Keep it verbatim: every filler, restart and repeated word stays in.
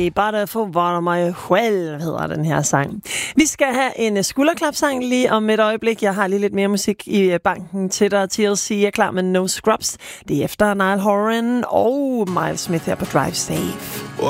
mig bare for mig selv, hedder den her sang. Vi skal have en skulderklapsang lige om et øjeblik. Jeg har lige lidt mere musik i banken til dig. T L C er klar med No Scrubs. Det er efter Niall Horan og Miles Smith her på Drive Safe.